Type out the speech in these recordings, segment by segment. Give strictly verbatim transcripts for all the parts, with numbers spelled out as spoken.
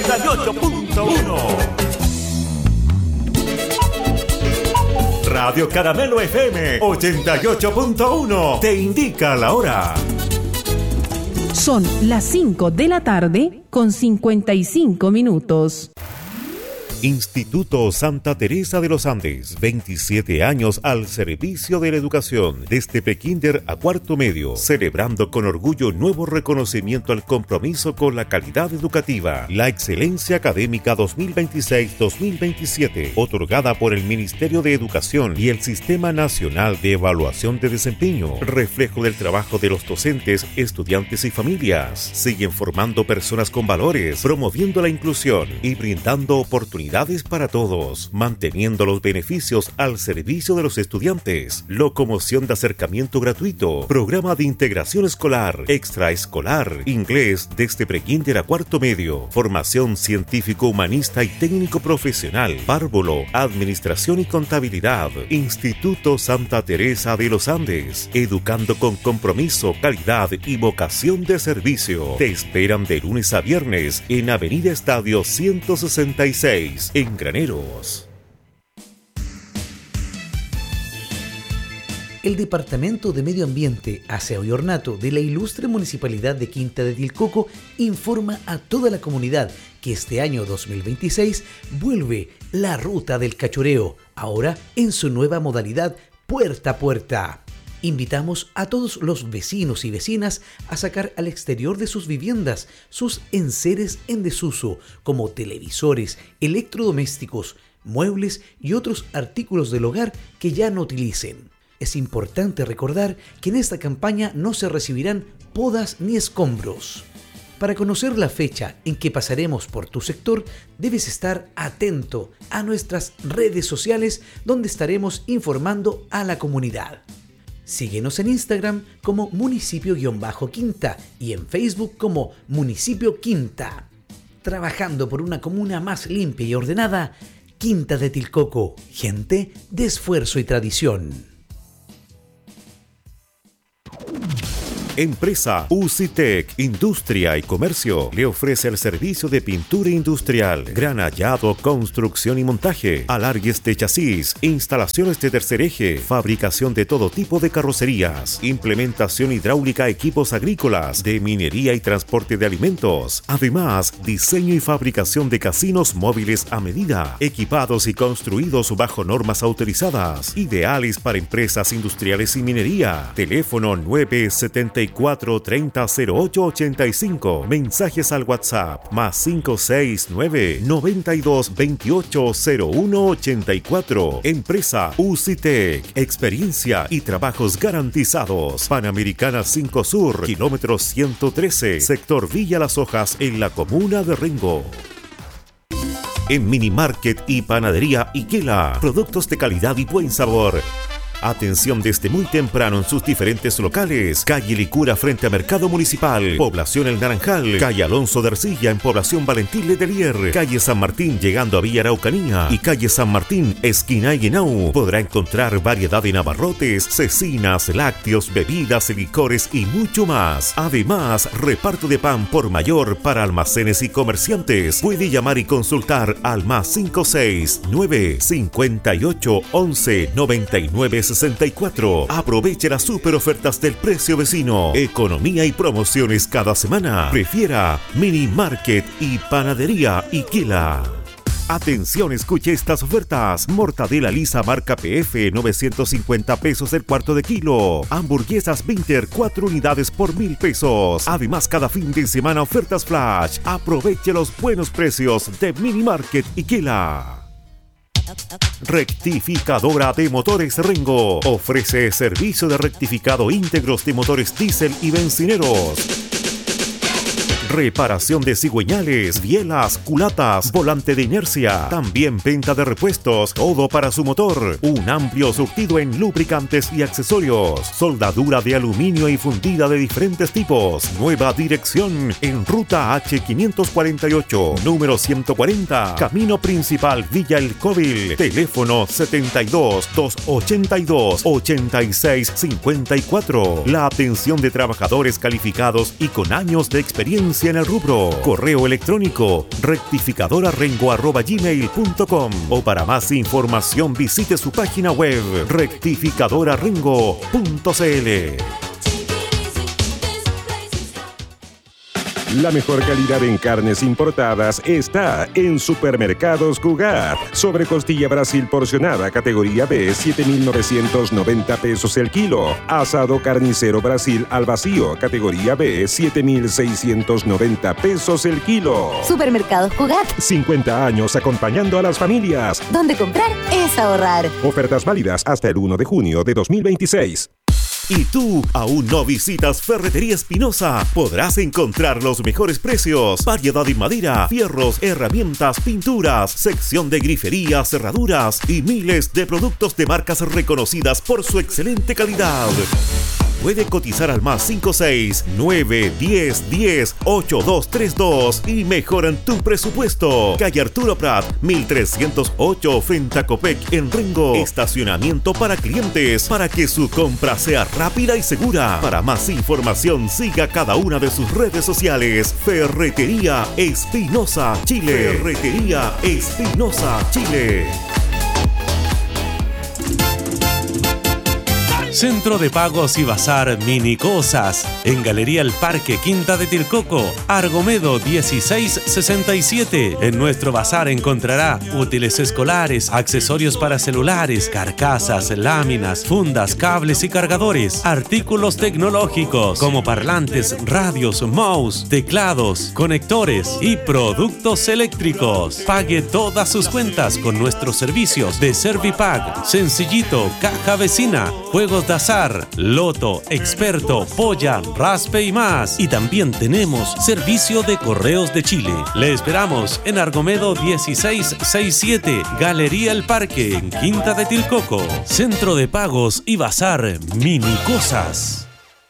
ochenta y ocho punto uno. Radio Caramelo F M ochenta y ocho punto uno te indica la hora. Son las cinco de la tarde con cincuenta y cinco minutos. Instituto Santa Teresa de los Andes, veintisiete años al servicio de la educación, desde prekinder a cuarto medio, celebrando con orgullo nuevo reconocimiento al compromiso con la calidad educativa, la excelencia académica dos mil veintiséis dos mil veintisiete, otorgada por el Ministerio de Educación y el Sistema Nacional de Evaluación de Desempeño, reflejo del trabajo de los docentes, estudiantes y familias. Siguen formando personas con valores, promoviendo la inclusión y brindando oportunidades para todos, manteniendo los beneficios al servicio de los estudiantes, locomoción de acercamiento gratuito, programa de integración escolar, extraescolar, inglés desde prekinder a cuarto medio, formación científico, humanista y técnico profesional, párvulo, administración y contabilidad. Instituto Santa Teresa de los Andes, educando con compromiso, calidad y vocación de servicio. Te esperan de lunes a viernes en Avenida Estadio ciento sesenta y seis. En Graneros. El Departamento de Medio Ambiente, Aseo y Ornato de la ilustre Municipalidad de Quinta de Tilcoco informa a toda la comunidad que este año dos mil veintiséis vuelve la Ruta del Cachureo, ahora en su nueva modalidad puerta a puerta. Invitamos a todos los vecinos y vecinas a sacar al exterior de sus viviendas sus enseres en desuso, como televisores, electrodomésticos, muebles y otros artículos del hogar que ya no utilicen. Es importante recordar que en esta campaña no se recibirán podas ni escombros. Para conocer la fecha en que pasaremos por tu sector, debes estar atento a nuestras redes sociales, donde estaremos informando a la comunidad. Síguenos en Instagram como municipio-quinta y en Facebook como Municipio Quinta. Trabajando por una comuna más limpia y ordenada, Quinta de Tilcoco, gente de esfuerzo y tradición. Empresa Ucitec, Industria y Comercio, le ofrece el servicio de pintura industrial, granallado, construcción y montaje, alargues de chasis, instalaciones de tercer eje, fabricación de todo tipo de carrocerías, implementación hidráulica, equipos agrícolas, de minería y transporte de alimentos. Además, diseño y fabricación de casinos móviles a medida, equipados y construidos bajo normas autorizadas, ideales para empresas industriales y minería. Teléfono nueve setenta y cuatro treinta cero ocho ochenta y cinco. Mensajes al WhatsApp más cinco seis nueve noventa y dos veintiocho cero uno ochenta y cuatro. Empresa Ucitec, experiencia y trabajos garantizados. Panamericana cinco Sur, kilómetro ciento trece, sector Villa Las Hojas, en la comuna de Rengo. En Mini Market y Panadería Iquela, productos de calidad y buen sabor. Atención desde muy temprano en sus diferentes locales. Calle Licura frente a Mercado Municipal, Población El Naranjal, calle Alonso de Ercilla en Población Valentín Letelier, calle San Martín llegando a Villa Araucanía y calle San Martín esquina Guinau. Podrá encontrar variedad de abarrotes, cecinas, lácteos, bebidas, licores y mucho más. Además, reparto de pan por mayor para almacenes y comerciantes. Puede llamar y consultar al más cinco seis nueve cincuenta y ocho once noventa y nueve sesenta y cuatro. Aproveche las super ofertas del precio vecino. Economía y promociones cada semana. Prefiera Mini Market y Panadería Iquela. Atención, escuche estas ofertas. Mortadela lisa marca P F, novecientos cincuenta pesos el cuarto de kilo. Hamburguesas Winter, cuatro unidades por mil pesos. Además, cada fin de semana ofertas flash. Aproveche los buenos precios de Mini Market Iquela. Rectificadora de Motores Rengo ofrece servicio de rectificado íntegros de motores diésel y bencineros. Reparación de cigüeñales, bielas, culatas, volante de inercia. También venta de repuestos, todo para su motor. Un amplio surtido en lubricantes y accesorios. Soldadura de aluminio y fundida de diferentes tipos. Nueva dirección en Ruta H quinientos cuarenta y ocho, número ciento cuarenta. Camino Principal Villa El Cóvil. Teléfono setenta y dos, doscientos ochenta y dos, ochenta y seis cincuenta y cuatro. La atención de trabajadores calificados y con años de experiencia experiencia en el rubro. Correo electrónico rectificadorarengo arroba gmail punto com o para más información visite su página web rectificadorarengo punto cl. La mejor calidad en carnes importadas está en Supermercados Cugat. Sobrecostilla Brasil porcionada categoría B, siete mil novecientos noventa pesos el kilo. Asado carnicero Brasil al vacío categoría B, siete mil seiscientos noventa pesos el kilo. Supermercados Cugat. cincuenta años acompañando a las familias. Donde comprar es ahorrar. Ofertas válidas hasta el primero de junio de dos mil veintiséis. ¿Y tú aún no visitas Ferretería Espinosa? Podrás encontrar los mejores precios, variedad en madera, fierros, herramientas, pinturas, sección de grifería, cerraduras y miles de productos de marcas reconocidas por su excelente calidad. Puede cotizar al más cinco seis nueve diez diez ocho dos tres dos y mejoran tu presupuesto. Calle Arturo Prat, mil trescientos ocho frente a Copec en Rengo. Estacionamiento para clientes para que su compra sea rápida y segura. Para más información siga cada una de sus redes sociales. Ferretería Espinosa Chile. Ferretería Espinosa Chile. Centro de Pagos y Bazar Mini Cosas, en Galería El Parque, Quinta de Tilcoco, Argomedo dieciséis sesenta y siete. En nuestro bazar encontrará útiles escolares, accesorios para celulares, carcasas, láminas, fundas, cables y cargadores, artículos tecnológicos como parlantes, radios, mouse, teclados, conectores y productos eléctricos. Pague todas sus cuentas con nuestros servicios de Servipack, Sencillito, Caja Vecina, Juegos de azar, loto, experto, polla, raspe y más. Y también tenemos servicio de correos de Chile. Le esperamos en Argomedo dieciséis sesenta y siete, Galería El Parque, en Quinta de Tilcoco. Centro de Pagos y Bazar Mini Cosas.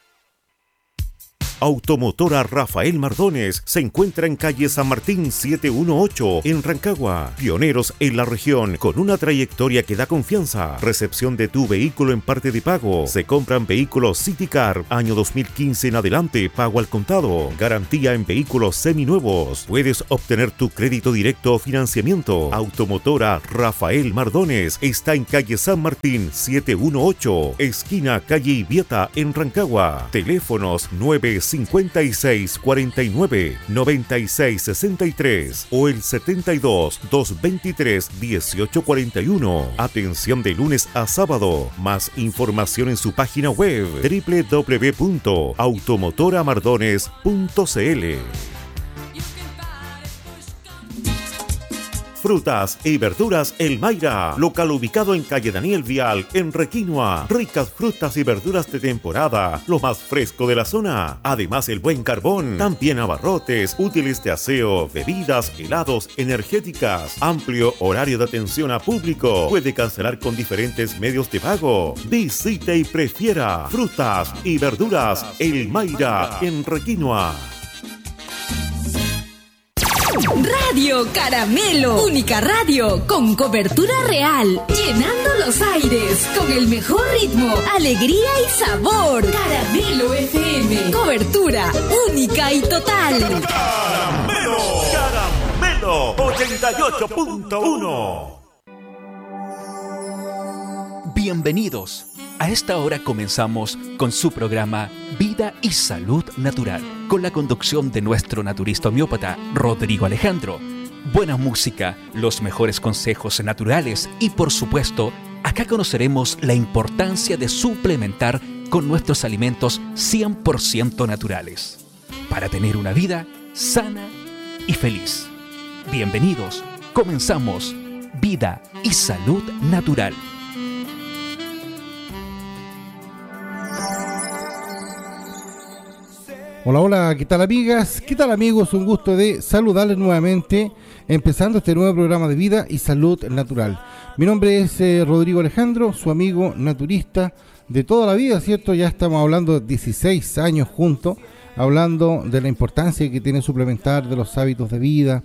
Automotora Rafael Mardones se encuentra en calle San Martín setecientos dieciocho en Rancagua. Pioneros en la región con una trayectoria que da confianza. Recepción de tu vehículo en parte de pago. Se compran vehículos City Car año dos mil quince en adelante, pago al contado. Garantía en vehículos seminuevos. Puedes obtener tu crédito directo o financiamiento. Automotora Rafael Mardones está en calle San Martín setecientos dieciocho, esquina calle Ibieta en Rancagua. Teléfonos nueve cincuenta y seis cuarenta y nueve noventa y seis sesenta y tres o el setenta y dos doscientos veintitrés dieciocho cuarenta y uno. Atención de lunes a sábado. Más información en su página web doble u doble u doble u punto automotoramardones punto c l. Frutas y verduras El Mayra, local ubicado en calle Daniel Vial, en Requinoa. Ricas frutas y verduras de temporada, lo más fresco de la zona. Además, el buen carbón, también abarrotes, útiles de aseo, bebidas, helados, energéticas. Amplio horario de atención a público. Puede cancelar con diferentes medios de pago. Visite y prefiera frutas y verduras El Mayra, en Requinoa. Radio Caramelo, única radio con cobertura real, llenando los aires con el mejor ritmo, alegría y sabor. Caramelo F M, cobertura única y total. Caramelo, Caramelo ochenta y ocho punto uno. Bienvenidos. A esta hora comenzamos con su programa Vida y Salud Natural, con la conducción de nuestro naturista homeópata Rodrigo Alejandro. Buena música, los mejores consejos naturales y, por supuesto, acá conoceremos la importancia de suplementar con nuestros alimentos cien por ciento naturales para tener una vida sana y feliz. Bienvenidos, comenzamos Vida y Salud Natural. Hola, hola, ¿qué tal amigas? ¿Qué tal amigos? Un gusto de saludarles nuevamente, empezando este nuevo programa de Vida y Salud Natural. Mi nombre es eh, Rodrigo Alejandro, su amigo naturista de toda la vida, ¿cierto? Ya estamos hablando de dieciséis años juntos, hablando de la importancia que tiene suplementar de los hábitos de vida,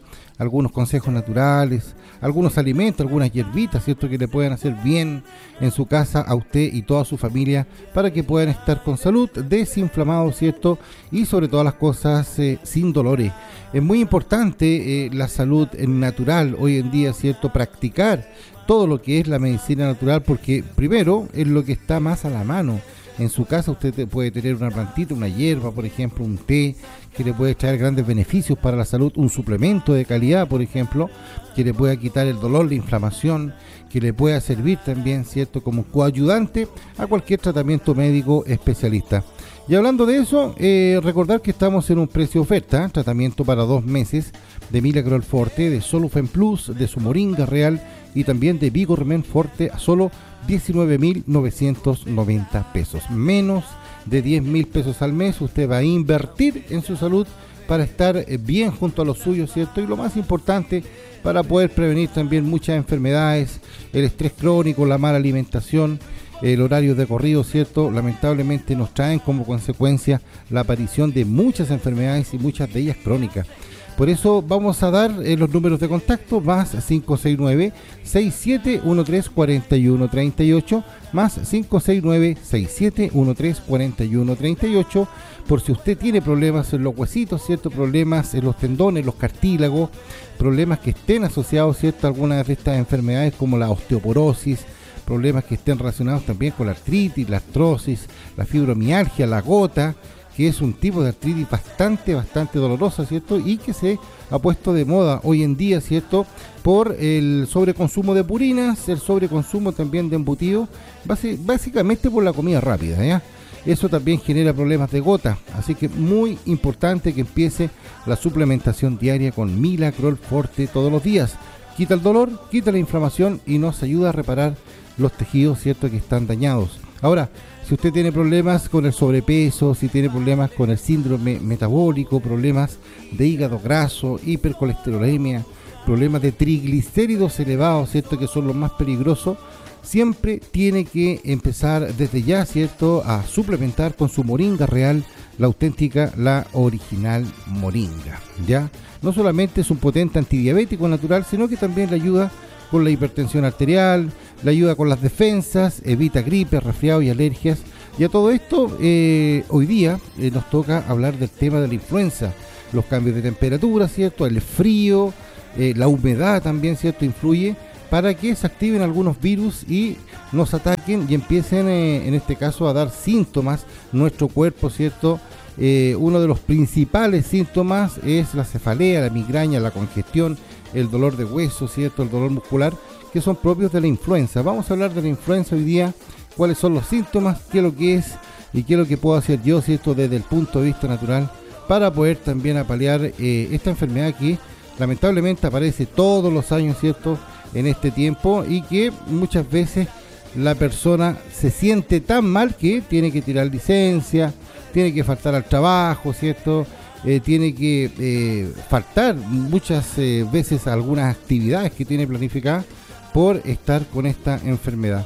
algunos consejos naturales, algunos alimentos, algunas hierbitas, ¿cierto?, que le puedan hacer bien en su casa a usted y toda su familia para que puedan estar con salud, desinflamados, ¿cierto?, y sobre todas las cosas eh, sin dolores. Es muy importante eh, la salud natural hoy en día, ¿cierto?, practicar todo lo que es la medicina natural, porque primero es lo que está más a la mano. En su casa usted puede tener una plantita, una hierba, por ejemplo, un té que le puede traer grandes beneficios para la salud, un suplemento de calidad, por ejemplo, que le pueda quitar el dolor, la inflamación, que le pueda servir también, ¿cierto?, como coayudante a cualquier tratamiento médico especialista. Y hablando de eso, eh, recordar que estamos en un precio oferta, tratamiento para dos meses de Milagro Forte, de Solufen Plus, de su Moringa Real y también de Vigormen Forte a solo diecinueve mil novecientos noventa pesos, menos de diez mil pesos al mes. Usted va a invertir en su salud para estar bien junto a los suyos, ¿cierto? Y lo más importante, para poder prevenir también muchas enfermedades, el estrés crónico, la mala alimentación, el horario de corrido, ¿cierto? Lamentablemente nos traen como consecuencia la aparición de muchas enfermedades y muchas de ellas crónicas. Por eso vamos a dar eh, los números de contacto, más cinco seis nueve, seis siete uno tres, cuatro uno tres ocho, más cinco seis nueve, seis siete uno tres, cuatro uno tres ocho, por si usted tiene problemas en los huesitos, ¿cierto?, problemas en los tendones, los cartílagos, problemas que estén asociados, ¿cierto?, a algunas de estas enfermedades como la osteoporosis, problemas que estén relacionados también con la artritis, la artrosis, la fibromialgia, la gota, que es un tipo de artritis bastante, bastante dolorosa, ¿cierto?, y que se ha puesto de moda hoy en día, ¿cierto?, por el sobreconsumo de purinas, el sobreconsumo también de embutidos, básicamente por la comida rápida, ¿ya? Eso también genera problemas de gota, así que muy importante que empiece la suplementación diaria con Milagro Forte todos los días. Quita el dolor, quita la inflamación y nos ayuda a reparar los tejidos, ¿cierto?, que están dañados. Ahora, si usted tiene problemas con el sobrepeso, si tiene problemas con el síndrome metabólico, problemas de hígado graso, hipercolesterolemia, problemas de triglicéridos elevados, ¿cierto?, que son los más peligrosos, siempre tiene que empezar desde ya, ¿cierto?, a suplementar con su Moringa Real, la auténtica, la original Moringa, ¿ya? No solamente es un potente antidiabético natural, sino que también le ayuda con la hipertensión arterial, le ayuda con las defensas, evita gripes, resfriados y alergias. Y a todo esto, eh, hoy día eh, nos toca hablar del tema de la influenza, los cambios de temperatura, ¿cierto?, el frío, eh, la humedad también, ¿cierto?, influye para que se activen algunos virus y nos ataquen y empiecen, eh, en este caso, a dar síntomas nuestro cuerpo, ¿cierto? Eh, uno de los principales síntomas es la cefalea, la migraña, la congestión, el dolor de hueso, ¿cierto?, el dolor muscular, que son propios de la influenza. Vamos a hablar de la influenza hoy día, cuáles son los síntomas, qué es lo que es y qué es lo que puedo hacer yo, ¿cierto?, desde el punto de vista natural para poder también apalear eh, esta enfermedad que lamentablemente aparece todos los años, ¿cierto?, en este tiempo, y que muchas veces la persona se siente tan mal que tiene que tirar licencia, tiene que faltar al trabajo, ¿cierto?, Eh, tiene que eh, faltar muchas eh, veces a algunas actividades que tiene planificadas por estar con esta enfermedad.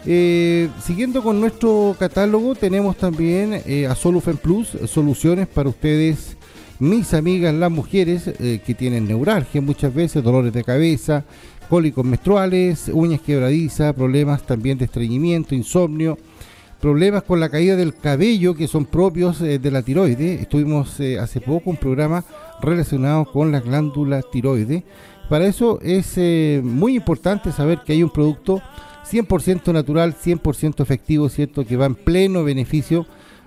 Eh, siguiendo con nuestro catálogo, tenemos también eh, a Solufen Plus, soluciones para ustedes, mis amigas las mujeres eh, que tienen neuralgia muchas veces, dolores de cabeza, cólicos menstruales, uñas quebradizas, problemas también de estreñimiento, insomnio, problemas con la caída del cabello que son propios eh, de la tiroides. Estuvimos eh, hace poco un programa relacionado con la glándula tiroides. Para eso es eh, muy importante saber que hay un producto cien por ciento natural, cien por ciento efectivo, ¿cierto?, que va en pleno beneficio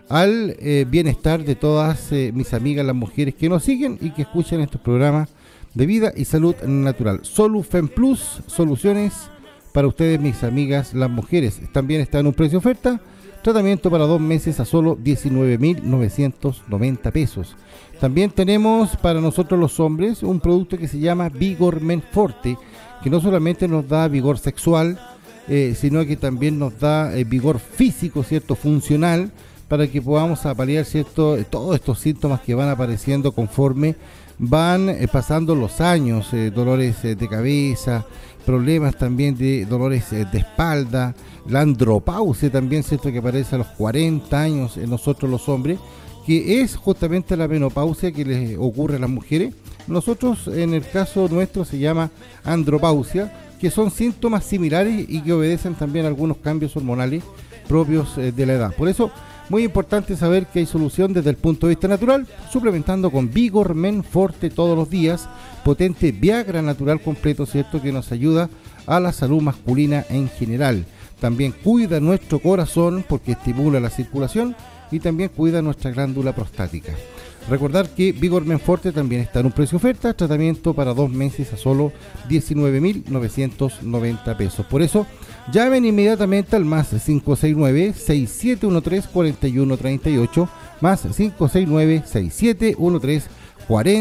al eh, bienestar de todas eh, mis amigas las mujeres que nos siguen y que escuchan estos programas de vida y salud natural. Solufen Plus, soluciones para ustedes, mis amigas las mujeres. También está en un precio oferta, tratamiento para dos meses a solo diecinueve mil novecientos noventa pesos. También tenemos para nosotros los hombres un producto que se llama Vigormen Forte, que no solamente nos da vigor sexual, eh, sino que también nos da eh, vigor físico, ¿cierto?, funcional, para que podamos apalear, ¿cierto?, todos estos síntomas que van apareciendo conforme van eh, pasando los años, eh, dolores eh, de cabeza, problemas también de dolores eh, de espalda, la andropausia también, ¿cierto?, que aparece a los cuarenta años en nosotros los hombres, que es justamente la menopausia que les ocurre a las mujeres. Nosotros, en el caso nuestro, se llama andropausia, que son síntomas similares y que obedecen también a algunos cambios hormonales propios eh, de la edad. Por eso, muy importante saber que hay solución desde el punto de vista natural, suplementando con Vigor Men Forte todos los días, potente Viagra natural completo, ¿cierto?, que nos ayuda a la salud masculina en general. También cuida nuestro corazón porque estimula la circulación y también cuida nuestra glándula prostática. Recordar que Vigor Men Forte también está en un precio oferta, tratamiento para dos meses a solo diecinueve mil novecientos noventa pesos. Por eso, llamen inmediatamente al más cinco seis nueve, seis siete uno tres, cuatro uno tres ocho, más cinco seis nueve, seis siete uno tres, cuatro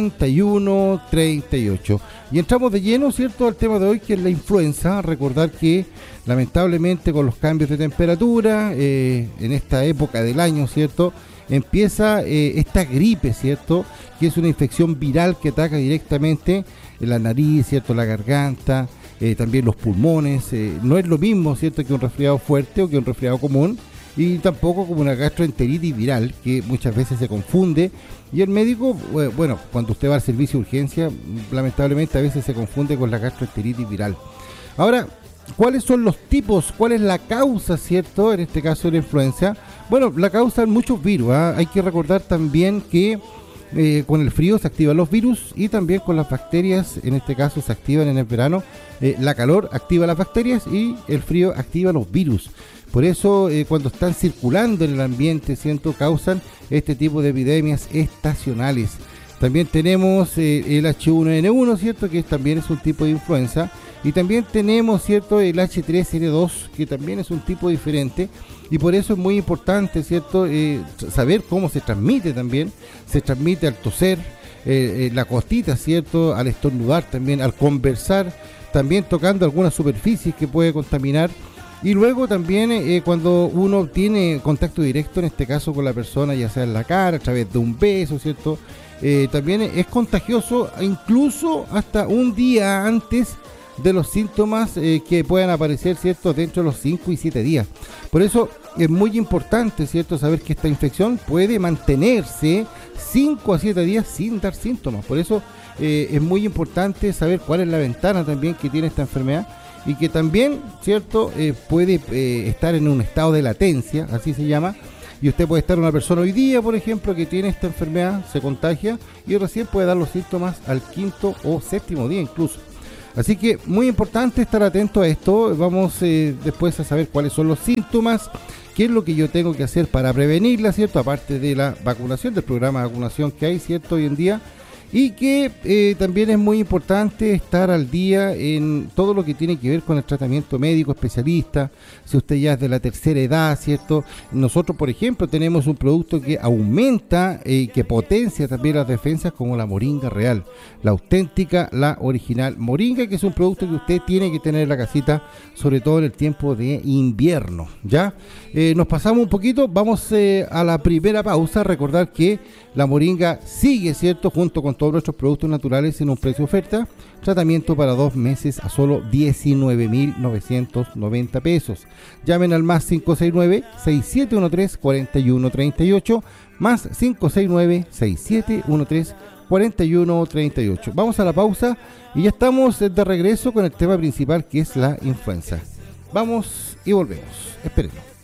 uno tres ocho. Y entramos de lleno, ¿cierto?, al tema de hoy, que es la influenza. Recordar que lamentablemente con los cambios de temperatura, eh, en esta época del año, ¿cierto?, empieza eh, esta gripe, ¿cierto?, que es una infección viral que ataca directamente la nariz, ¿cierto?, la garganta, eh, también los pulmones. Eh, no es lo mismo, ¿cierto?, que un resfriado fuerte o que un resfriado común, y tampoco como una gastroenteritis viral, que muchas veces se confunde. Y el médico, bueno, cuando usted va al servicio de urgencia, lamentablemente a veces se confunde con la gastroenteritis viral. Ahora, ¿cuáles son los tipos? ¿Cuál es la causa, cierto, en este caso de la influenza? Bueno, la causa en muchos virus, ¿eh? Hay que recordar también que eh, con el frío se activan los virus y también con las bacterias, en este caso se activan en el verano. Eh, la calor activa las bacterias y el frío activa los virus. Por eso, eh, cuando están circulando en el ambiente, ¿cierto?, causan este tipo de epidemias estacionales. También tenemos eh, el H uno N uno, ¿cierto?, que también es un tipo de influenza. Y también tenemos, ¿cierto?, el H tres N dos, que también es un tipo diferente. Y por eso es muy importante, ¿cierto?, eh, saber cómo se transmite también. Se transmite al toser, eh, eh, la costita, ¿cierto?, al estornudar también, al conversar, también tocando algunas superficies que puede contaminar. Y luego también eh, cuando uno tiene contacto directo, en este caso con la persona, ya sea en la cara, a través de un beso, ¿cierto?, eh, también es contagioso, incluso hasta un día antes de los síntomas eh, que puedan aparecer, ¿cierto?, dentro de los cinco y siete días. Por eso es muy importante, ¿cierto?, saber que esta infección puede mantenerse cinco a siete días sin dar síntomas. Por eso eh, es muy importante saber cuál es la ventana también que tiene esta enfermedad, y que también, ¿cierto?, eh, puede eh, estar en un estado de latencia, así se llama. Y usted puede estar una persona hoy día, por ejemplo, que tiene esta enfermedad, se contagia y recién puede dar los síntomas al quinto o séptimo día incluso. Así que muy importante estar atento a esto. Vamos eh, después a saber cuáles son los síntomas, qué es lo que yo tengo que hacer para prevenirla, ¿cierto?, aparte de la vacunación, del programa de vacunación que hay, ¿cierto?, hoy en día. Y que eh, también es muy importante estar al día en todo lo que tiene que ver con el tratamiento médico especialista. Si usted ya es de la tercera edad, ¿cierto? Nosotros, por ejemplo, tenemos un producto que aumenta y eh, que potencia también las defensas, como la Moringa Real, la auténtica, la original Moringa, que es un producto que usted tiene que tener en la casita, sobre todo en el tiempo de invierno, ¿ya? Eh, nos pasamos un poquito, vamos eh, a la primera pausa. Recordar que la Moringa sigue, ¿cierto?, junto con todos nuestros productos naturales en un precio oferta. Tratamiento para dos meses a solo diecinueve mil novecientos noventa pesos. Llamen al más cinco seis nueve, seis siete uno tres, cuatro uno tres ocho, más cinco seis nueve, seis siete uno tres, cuatro uno tres ocho. Vamos a la pausa y ya estamos de regreso con el tema principal, que es la influenza. Vamos y volvemos. Esperemos.